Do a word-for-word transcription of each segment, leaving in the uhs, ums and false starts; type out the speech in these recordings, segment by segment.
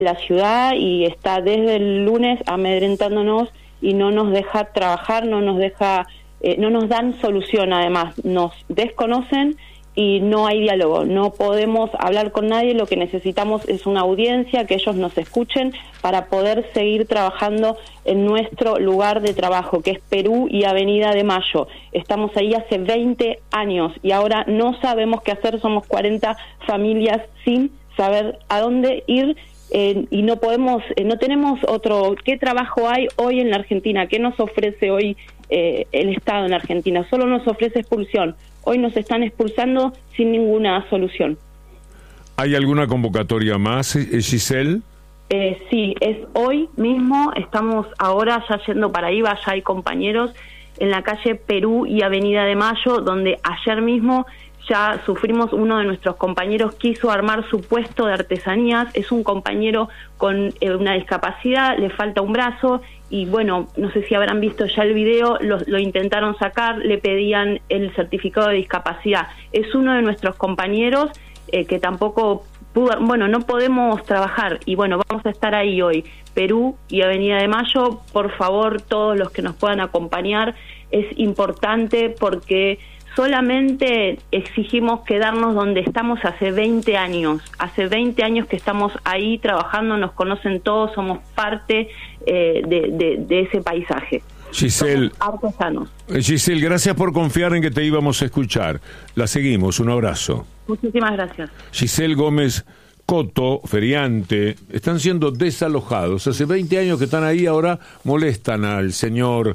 la ciudad y está desde el lunes amedrentándonos y no nos deja trabajar, no nos deja, eh, no nos dan solución. Además, nos desconocen y no hay diálogo, no podemos hablar con nadie. Lo que necesitamos es una audiencia, que ellos nos escuchen para poder seguir trabajando en nuestro lugar de trabajo, que es Perú y Avenida de Mayo. Estamos ahí hace veinte años y ahora no sabemos qué hacer, somos cuarenta familias sin saber a dónde ir. Eh, y no podemos, eh, no tenemos otro. ¿Qué trabajo hay hoy en la Argentina? ¿Qué nos ofrece hoy eh, el Estado en Argentina? Solo nos ofrece expulsión. Hoy nos están expulsando sin ninguna solución. ¿Hay alguna convocatoria más, Giselle? Eh, sí, es hoy mismo. Estamos ahora ya yendo para ahí, ya hay compañeros en la calle Perú y Avenida de Mayo, donde ayer mismo ya sufrimos. Uno de nuestros compañeros quiso armar su puesto de artesanías, es un compañero con eh, una discapacidad, le falta un brazo y bueno, no sé si habrán visto ya el video, lo, lo intentaron sacar, le pedían el certificado de discapacidad. Es uno de nuestros compañeros eh, que tampoco pudo, bueno, no podemos trabajar y bueno, vamos a estar ahí hoy, Perú y Avenida de Mayo. Por favor, todos los que nos puedan acompañar, es importante porque solamente exigimos quedarnos donde estamos hace veinte años. Hace veinte años que estamos ahí trabajando, nos conocen todos, somos parte eh, de, de, de ese paisaje. Giselle, artesanos. Giselle, gracias por confiar en que te íbamos a escuchar. La seguimos, un abrazo. Muchísimas gracias. Giselle Gómez Coto, feriante, están siendo desalojados. Hace veinte años que están ahí, ahora molestan al señor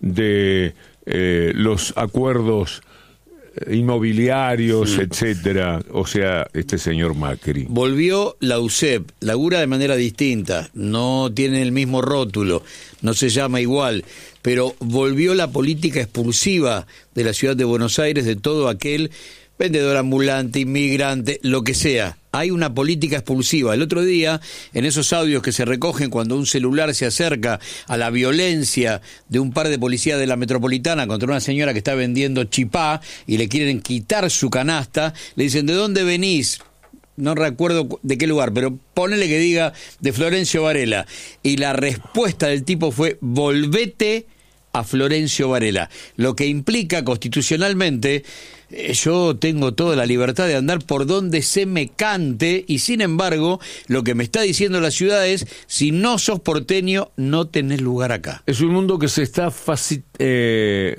de eh, los acuerdos inmobiliarios, sí, etcétera, o sea, este señor Macri. Volvió la U C E P, labura de manera distinta, no tiene el mismo rótulo, no se llama igual, pero volvió la política expulsiva de la ciudad de Buenos Aires de todo aquel vendedor ambulante, inmigrante, lo que sea. Hay una política expulsiva. El otro día, en esos audios que se recogen cuando un celular se acerca a la violencia de un par de policías de la Metropolitana contra una señora que está vendiendo chipá y le quieren quitar su canasta, le dicen, ¿de dónde venís? No recuerdo de qué lugar, pero ponele que diga de Florencio Varela. Y la respuesta del tipo fue, volvete a Florencio Varela, lo que implica constitucionalmente eh, yo tengo toda la libertad de andar por donde se me cante y sin embargo lo que me está diciendo la ciudad es, si no sos porteño no tenés lugar acá. Es un mundo que se está faci- eh,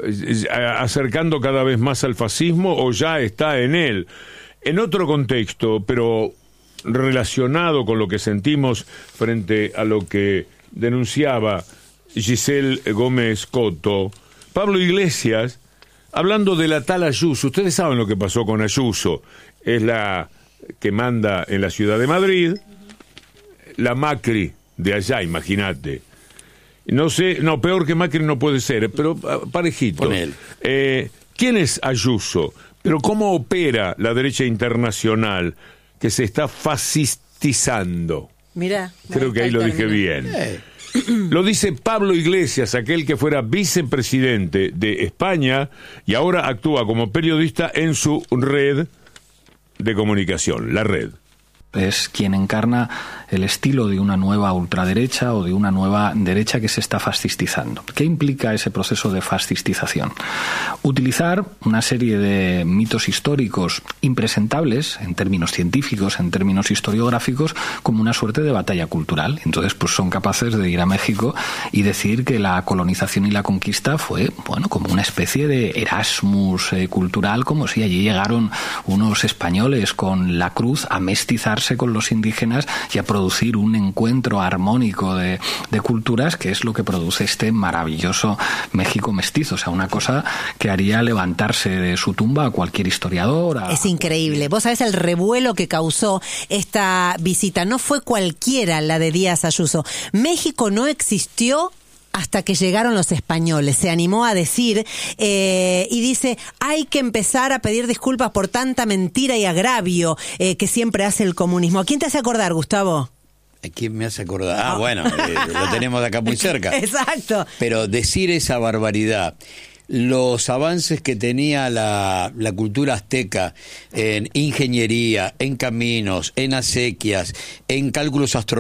acercando cada vez más al fascismo o ya está en él. En otro contexto, pero relacionado con lo que sentimos frente a lo que denunciaba Giselle Gómez Coto, Pablo Iglesias, hablando de la tal Ayuso. Ustedes saben lo que pasó con Ayuso, es la que manda en la ciudad de Madrid, la Macri de allá, imagínate. No sé, no, peor que Macri no puede ser, pero parejito. Eh, ¿Quién es Ayuso? Pero ¿cómo opera la derecha internacional que se está fascistizando? Mirá. Creo que ahí lo dije bien. Eh. Lo dice Pablo Iglesias, aquel que fuera vicepresidente de España y ahora actúa como periodista en su red de comunicación, La Red. Es quien encarna el estilo de una nueva ultraderecha o de una nueva derecha que se está fascistizando. ¿Qué implica ese proceso de fascistización? Utilizar una serie de mitos históricos impresentables en términos científicos, en términos historiográficos, como una suerte de batalla cultural. Entonces, pues son capaces de ir a México y decir que la colonización y la conquista fue, bueno, como una especie de Erasmus eh, cultural, como si allí llegaron unos españoles con la cruz a mestizar con los indígenas y a producir un encuentro armónico de, de culturas, que es lo que produce este maravilloso México mestizo. O sea, una cosa que haría levantarse de su tumba a cualquier historiador. A... Es increíble. Vos sabés el revuelo que causó esta visita. No fue cualquiera la de Díaz Ayuso. México no existió hasta que llegaron los españoles, se animó a decir, eh, y dice, hay que empezar a pedir disculpas por tanta mentira y agravio eh, que siempre hace el comunismo. ¿A quién te hace acordar, Gustavo? ¿A quién me hace acordar? Ah, bueno, eh, lo tenemos de acá muy cerca. Exacto. Pero decir esa barbaridad, los avances que tenía la, la cultura azteca en ingeniería, en caminos, en acequias, en cálculos astronómicos,